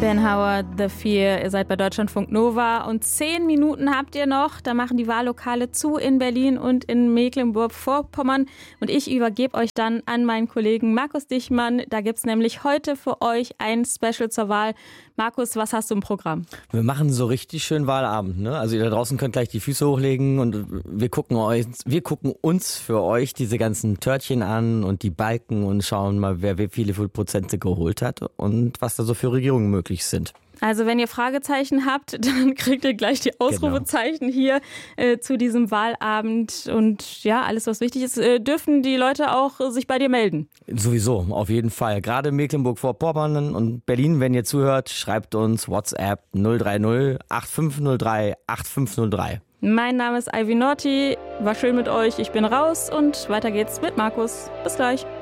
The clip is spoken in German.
Ben Howard, The Fear, ihr seid bei Deutschlandfunk Nova und 10 Minuten habt ihr noch, da machen die Wahllokale zu in Berlin und in Mecklenburg-Vorpommern und ich übergebe euch dann an meinen Kollegen Markus Dichmann, da gibt es nämlich heute für euch ein Special zur Wahl. Markus, was hast du im Programm? Wir machen so richtig schön Wahlabend, ne? Also ihr da draußen könnt gleich die Füße hochlegen und wir gucken uns für euch diese ganzen Törtchen an und die Balken und schauen mal, wer wie viele Prozente geholt hat und was da so für Regierungen möglich sind. Also wenn ihr Fragezeichen habt, dann kriegt ihr gleich die Ausrufezeichen hier zu diesem Wahlabend. Und ja, alles was wichtig ist, dürfen die Leute auch sich bei dir melden. Sowieso, auf jeden Fall. Gerade Mecklenburg-Vorpommern und Berlin, wenn ihr zuhört, schreibt uns WhatsApp 030 8503 8503. Mein Name ist Ivy Norti, war schön mit euch, ich bin raus und weiter geht's mit Markus. Bis gleich.